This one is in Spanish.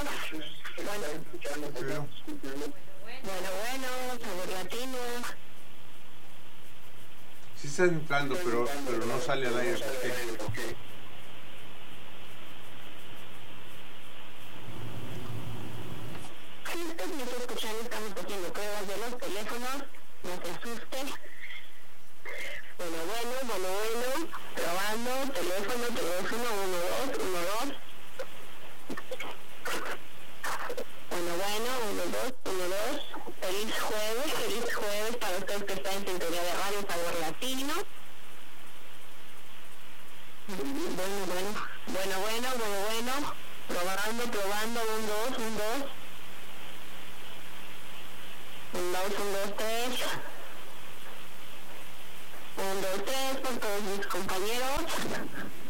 Bueno, sabor latino. Sí está entrando, pero no sale al aire. ¿Por qué? Si usted me está escuchando, estamos haciendo pruebas de los teléfonos, no se asuste. Bueno, probando, teléfono, 1, 2, 1, 2. Bueno, 1, 2, 1, 2. Feliz jueves para usted que está en sintonía de Radio Sabor Latino. Bueno, probando, 1, 2, 1, 2. 1, 2, 3. 1, 2, 3 por todos mis compañeros.